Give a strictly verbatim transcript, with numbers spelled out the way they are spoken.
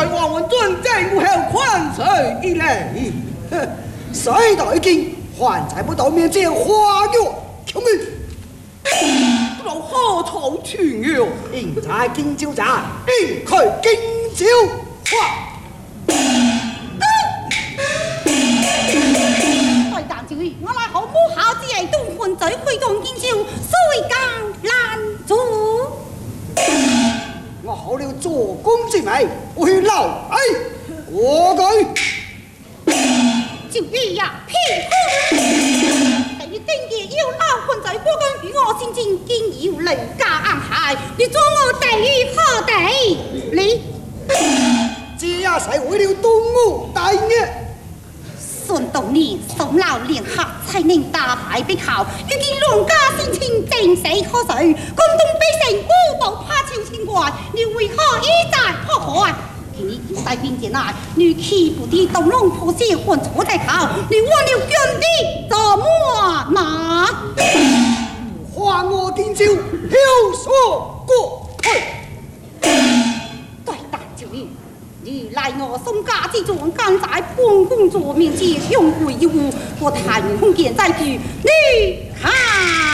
在王文尊政后宽随一类，哼，谁道一经还在不到面前花月穷语。老何头群哟，应在荆州站，应去荆州话。 对但主，我来好母校之夜东混在会动荆州，水江拦阻。 我好了做工之美，我去留哎，我句。 就义呀，屁股！第一正夜要老混在国公与我先前竟有雷家暗害，你做我地狱何地？你这也是为了动物大业。 顺道你送老连客，才能打牌必考，如今农家先前正死可水，广东百姓无道怕朝清怪，你为何一再破坏？你在边前来，你岂不地东龙破蟹混错在考？你忘了捐地怎么拿？ 还我荆州有所过去。 对大主意，你来我宋家之中，敢在本公主面前用贵有误，我谈空见在举，你看。